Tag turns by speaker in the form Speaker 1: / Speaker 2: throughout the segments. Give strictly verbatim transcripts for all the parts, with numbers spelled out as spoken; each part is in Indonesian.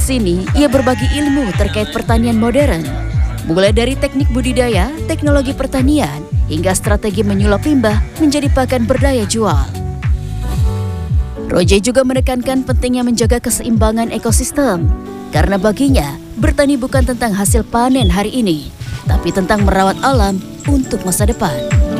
Speaker 1: sini, ia berbagi ilmu terkait pertanian modern, mulai dari teknik budidaya, teknologi pertanian, hingga strategi menyulap limbah menjadi pakan berdaya jual. Roger juga menekankan pentingnya menjaga keseimbangan ekosistem, karena baginya bertani bukan tentang hasil panen hari ini, tapi tentang merawat alam untuk masa depan.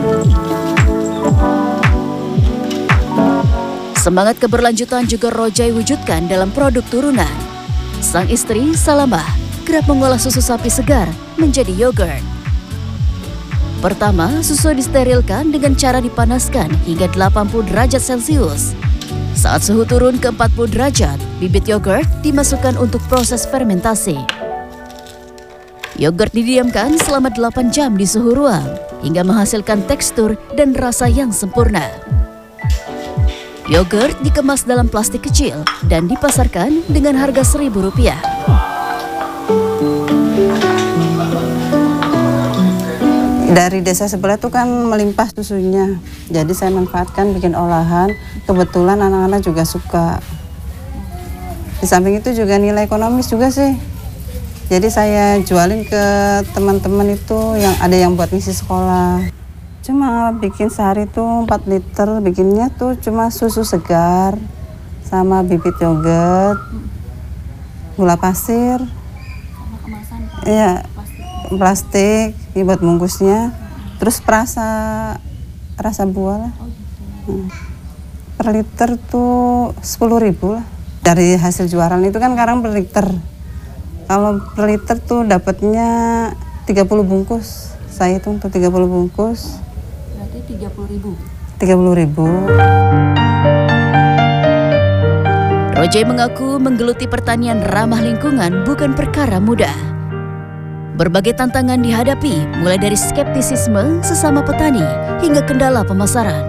Speaker 1: Semangat keberlanjutan juga Roger wujudkan dalam produk turunan. Sang istri, Salamah, kerap mengolah susu sapi segar menjadi yogurt. Pertama, susu disterilkan dengan cara dipanaskan hingga delapan puluh derajat Celcius. Saat suhu turun ke empat puluh derajat, bibit yogurt dimasukkan untuk proses fermentasi. Yogurt didiamkan selama delapan jam di suhu ruang hingga menghasilkan tekstur dan rasa yang sempurna. Yogurt dikemas dalam plastik kecil dan dipasarkan dengan harga seribu rupiah.
Speaker 2: Dari desa sebelah itu kan melimpah susunya, jadi saya manfaatkan bikin olahan. Kebetulan anak-anak juga suka. Di samping itu juga nilai ekonomis juga sih. Jadi saya jualin ke teman-teman itu yang ada yang buat ngisi sekolah. Cuma bikin sehari tuh empat liter, bikinnya tuh cuma susu segar sama bibit yogurt, gula pasir, iya, plastik, ini buat bungkusnya, terus perasa rasa buah lah. Hmm. Per liter tuh sepuluh ribu lah. Dari hasil jualan itu kan sekarang per liter. Kalau per liter tuh dapatnya tiga puluh bungkus. Saya itu untuk tiga puluh bungkus.
Speaker 1: tiga puluh ribu.
Speaker 2: tiga puluh ribu.
Speaker 1: Roger mengaku menggeluti pertanian ramah lingkungan bukan perkara mudah. Berbagai tantangan dihadapi, mulai dari skeptisisme sesama petani hingga kendala pemasaran.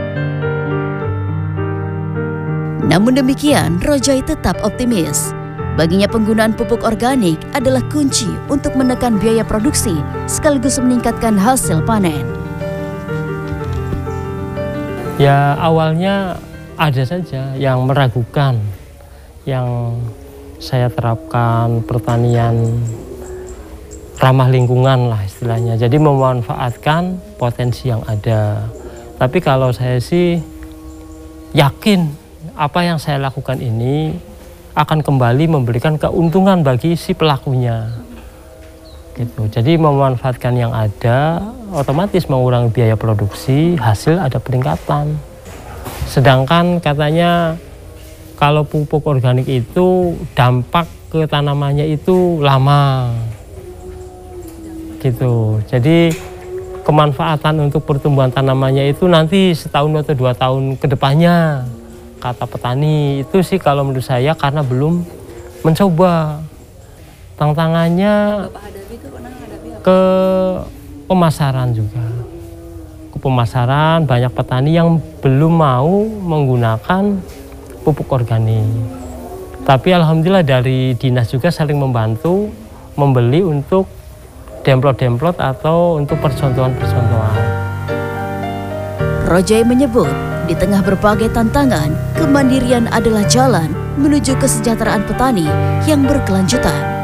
Speaker 1: Namun demikian, Roger tetap optimis. Baginya penggunaan pupuk organik adalah kunci untuk menekan biaya produksi sekaligus meningkatkan hasil panen.
Speaker 3: Ya awalnya ada saja yang meragukan, yang saya terapkan pertanian ramah lingkungan lah istilahnya. Jadi memanfaatkan potensi yang ada. Tapi kalau saya sih yakin apa yang saya lakukan ini akan kembali memberikan keuntungan bagi si pelakunya. Gitu. Jadi memanfaatkan yang ada, otomatis mengurangi biaya produksi, hasil ada peningkatan. Sedangkan katanya kalau pupuk organik itu dampak ke tanamannya itu lama. Gitu. Jadi kemanfaatan untuk pertumbuhan tanamannya itu nanti setahun atau dua tahun ke depannya, kata petani. Itu sih kalau menurut saya karena belum mencoba. Tantangannya ke pemasaran juga. Ke pemasaran banyak petani yang belum mau menggunakan pupuk organik. Tapi alhamdulillah dari dinas juga saling membantu membeli untuk demplot-demplot atau untuk percontohan-percontohan.
Speaker 1: Roger menyebut, di tengah berbagai tantangan, kemandirian adalah jalan menuju kesejahteraan petani yang berkelanjutan.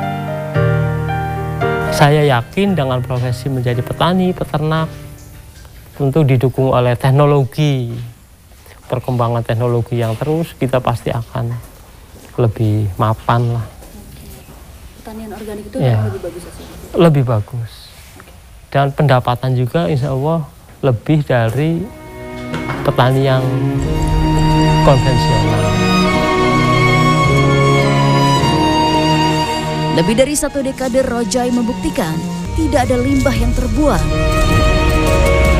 Speaker 3: Saya yakin dengan profesi menjadi petani, peternak, tentu didukung oleh teknologi, perkembangan teknologi yang terus, kita pasti akan lebih mapan lah.
Speaker 1: Pertanian organik itu
Speaker 3: ya,
Speaker 1: lebih bagus hasilnya?
Speaker 3: Lebih bagus. Dan pendapatan juga insya Allah lebih dari petani yang konvensional.
Speaker 1: Lebih dari satu dekade Roger membuktikan tidak ada limbah yang terbuang.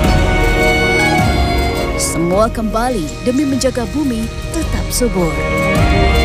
Speaker 1: Semua kembali demi menjaga bumi tetap subur.